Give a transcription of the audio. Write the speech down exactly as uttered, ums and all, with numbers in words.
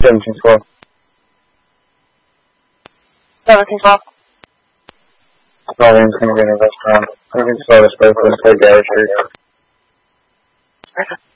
seventeen twelve. seventeen twelve. Volume's going to be in the restaurant. We can start a space. Let's go Gary Street.